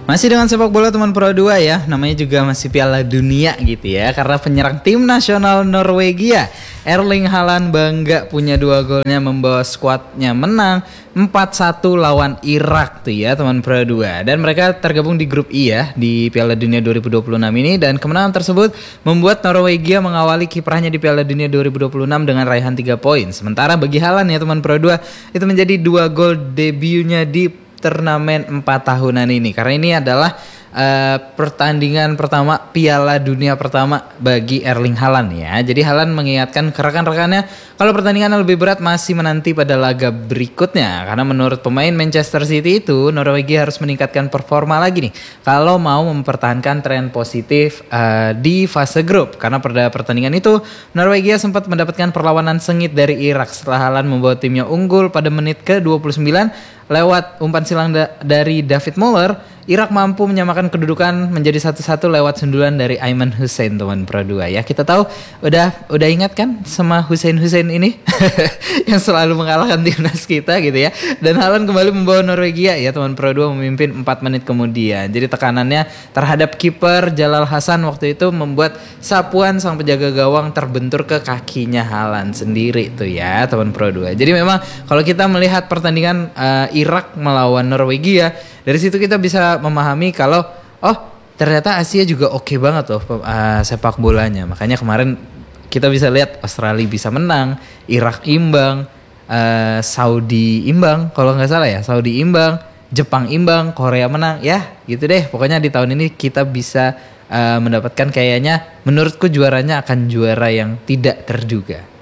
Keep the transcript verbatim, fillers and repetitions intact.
Masih dengan sepak bola teman Pro dua ya, namanya juga masih Piala Dunia gitu ya. Karena penyerang tim nasional Norwegia, Erling Haaland bangga punya dua golnya membawa skuadnya menang empat satu lawan Irak tuh ya teman Pro dua. Dan mereka tergabung di grup I ya di Piala Dunia dua ribu dua puluh enam ini. Dan kemenangan tersebut membuat Norwegia mengawali kiprahnya di Piala Dunia dua ribu dua puluh enam dengan raihan tiga poin. Sementara bagi Haaland ya teman Pro dua, itu menjadi dua gol debutnya di turnamen empat tahunan ini, karena ini adalah uh, pertandingan pertama Piala Dunia pertama bagi Erling Haaland ya. Jadi Haaland mengingatkan ke rekan-rekannya kalau pertandingan lebih berat masih menanti pada laga berikutnya, karena menurut pemain Manchester City itu Norwegia harus meningkatkan performa lagi nih kalau mau mempertahankan tren positif uh, di fase grup. Karena pada pertandingan itu Norwegia sempat mendapatkan perlawanan sengit dari Irak setelah Haaland membawa timnya unggul pada menit ke dua puluh sembilan lewat umpan silang da- dari David Moller. Irak mampu menyamakan kedudukan menjadi satu satu lewat sundulan dari Aiman Hussein teman Pro dua ya. Kita tahu udah udah ingat kan sama Hussein Hussein ini yang selalu mengalahkan timnas kita gitu ya. Dan Haaland kembali membawa Norwegia ya teman Pro dua memimpin empat menit kemudian. Jadi tekanannya terhadap kiper Jalal Hasan waktu itu membuat sapuan sang penjaga gawang terbentur ke kakinya Haaland sendiri tuh ya teman Pro dua. Jadi memang kalau kita melihat pertandingan uh, Irak melawan Norwegia, dari situ kita bisa memahami kalau oh ternyata Asia juga oke banget loh uh, sepak bolanya. Makanya kemarin kita bisa lihat Australia bisa menang, Irak imbang, uh, Saudi imbang kalau nggak salah ya, Saudi imbang, Jepang imbang, Korea menang ya gitu deh. Pokoknya di tahun ini kita bisa uh, mendapatkan kayaknya menurutku juaranya akan juara yang tidak terduga.